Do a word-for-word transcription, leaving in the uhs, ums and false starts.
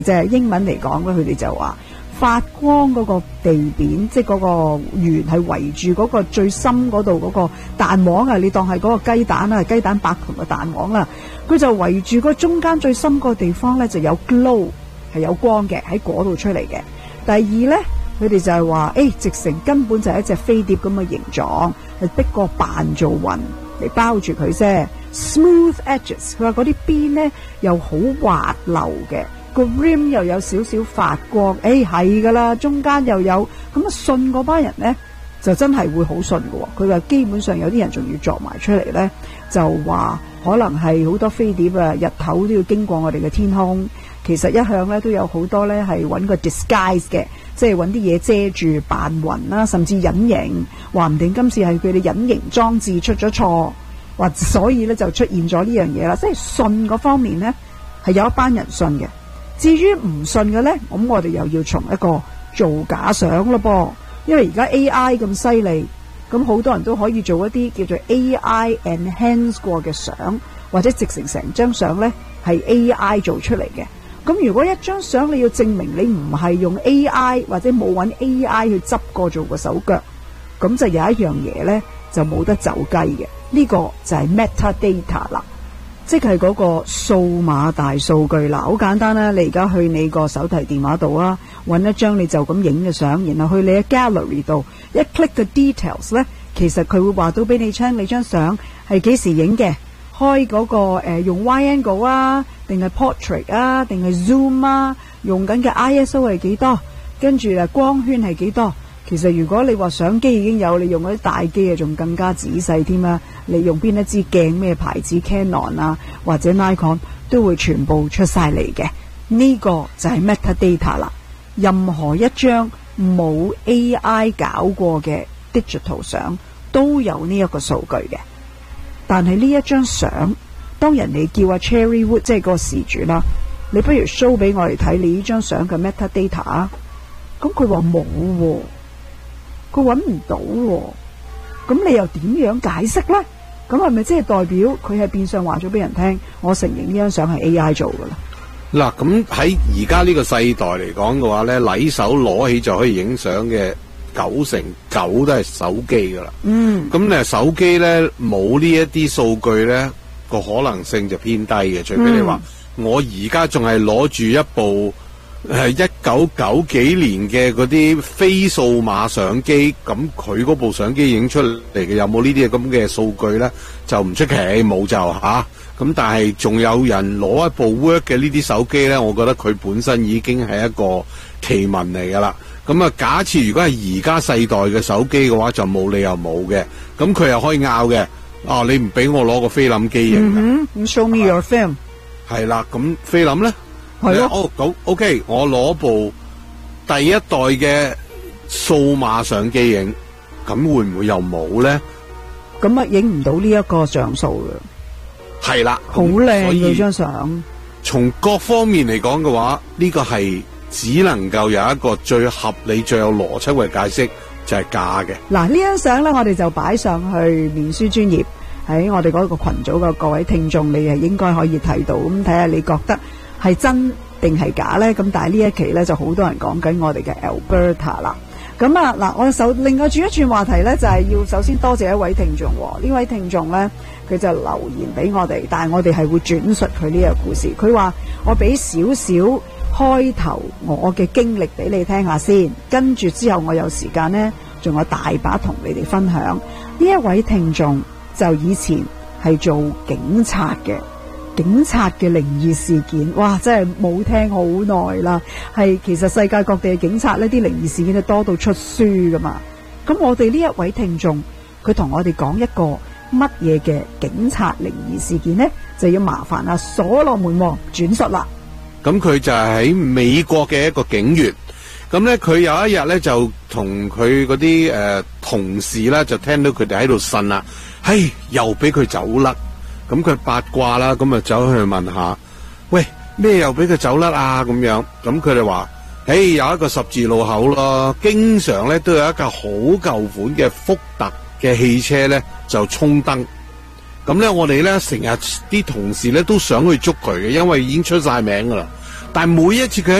即係英文嚟講咧，佢哋就話發光嗰個地面，即係嗰個圓係圍住嗰個最深嗰度嗰個彈簧啊，你當係嗰個雞蛋啊，雞蛋白同個彈簧啦，佢就圍住個中間最深個地方咧就有 glow 係有光嘅喺嗰度出嚟嘅。第二咧，佢哋就係話誒，直成根本就係一隻飛碟咁嘅形狀，係逼個扮做雲嚟包住佢啫。Smooth edges，佢話嗰啲邊咧又好滑溜嘅。個 rim 又有少少發光，誒係噶啦，中間又有咁啊，信嗰班人呢，就真係會好信嘅。佢話基本上有啲人仲要作埋出嚟呢，就話可能係好多飛碟啊，日頭都要經過我哋嘅天空。其實一向呢都有好多呢係揾個 disguise 嘅，即係揾啲嘢遮住扮雲啦，甚至隱形。話唔定今次係佢哋隱形裝置出咗錯，或所以呢就出現咗呢樣嘢啦。即係信嗰方面呢，係有一班人信嘅。至於唔信嘅呢，咁我哋又要從一個做假相咯噃，因為而家 A I 咁犀利，咁好多人都可以做一啲叫做 A I enhance 過嘅相，或者直成成張相呢係 A I 做出嚟嘅。咁如果一張相你要證明你唔係用 A I 或者冇揾 A I 去執過做個手腳，咁就有一樣嘢呢就冇得走雞嘅，呢個就係 metadata 啦。即係嗰個數碼大數據啦，好簡單啦。你而家去你個手提電話度啊，揾一張你就咁影嘅相，然後去你嘅 gallery 度一 click 個 details 呢，其實佢會話到俾你聽，你張相係幾時影嘅，開嗰、那個誒、呃、用 wide angle 啊，定係 portrait 啊，定係 zoom 啊，用緊嘅 I S O 係幾多，跟住啊光圈係幾多。其實如果你話相機已經有，你用嗰啲大機啊，仲更加仔細添啦。你用邊一支鏡咩牌子 Canon 啊，或者 Nikon 都會全部出晒嚟嘅。呢、這個就係 metadata 啦。任何一張冇 A I 搞過嘅 digital 相都有呢一個數據嘅。但係呢一張相，當人哋叫阿 Cherry Wood 即係個事主啦，你不如 show 俾我哋睇你呢張相嘅 metadata 啊。咁佢話冇喎。佢揾唔到喎，咁你又點樣解釋呢？咁係咪即係代表佢係變相話咗俾人聽，我承認呢張相係 A I 做噶啦？ 嗱，咁喺而家呢個世代嚟講嘅話呢，禮手攞起就可以影相嘅九成九都係手機噶啦。嗯，咁你手機呢，冇呢一啲數據呢，個可能性就偏低嘅，除非你話、嗯、我而家仲係攞住一部。係一九九幾年嘅嗰啲非數碼相機，咁佢嗰部相機影出嚟嘅有冇呢啲咁嘅數據呢？就唔出奇，冇就吓。咁、啊、但係仲有人攞一部 work 嘅呢啲手機呢，我覺得佢本身已經係一個奇聞嚟噶啦。咁啊，假設如果係而家世代嘅手機嘅話，就冇理由冇嘅。咁佢又可以拗嘅。啊，你唔俾我攞個菲林機影？ 嗯哼， show me your film。 係啦，咁菲林呢？ 係咯， 哦，好 OK， 我攞部第一代嘅數碼相機影，咁會唔會又冇咧？ 咁啊，影唔到呢一個像素嘅。係啦，好靚嘅張相。 從各方面嚟講嘅話，呢、這個係只能夠有一個最合理、最有邏輯嘅解釋，就係、是、假嘅。嗱，呢張相咧，我哋就擺上去面書專頁，喺我哋嗰個群組嘅各位聽眾，你係應該可以睇到，咁睇下你覺得係真定係假呢？咁但係呢一期呢，就好多人講緊我哋嘅 Alberta 啦。咁啊嗱，我首另外轉一轉話題呢，就係、是、要首先多謝一位聽眾。呢位聽眾呢，佢就留言俾我哋，但係我哋係會轉述佢呢個故事。佢話我俾少少開頭我嘅經歷俾你聽下先，跟住之後我有時間呢，仲有大把同你哋分享。呢一位聽眾就以前係做警察嘅。警察嘅靈異事件，哇！真係冇聽好耐啦。係其實世界各地嘅警察呢啲靈異事件都多到出書噶嘛。咁我哋呢一位聽眾，佢同我哋講一個乜嘢嘅警察靈異事件呢？就要麻煩阿所羅門王轉述啦。 咁佢就係喺美國嘅一個警員。咁呢，佢有一日呢，就同佢嗰啲誒同事呢，就聽到佢哋喺度呻啦，嘿，又俾佢走甩。咁佢八卦啦，咁啊走去問下，喂，咩又俾佢走甩啊？咁樣，咁佢哋話，誒，有一個十字路口咯，經常咧都有一架好舊款嘅福特嘅汽車咧就衝燈。咁咧我哋咧成日啲同事咧都想去捉佢嘅，因為已經出晒名噶啦。 但係每一次佢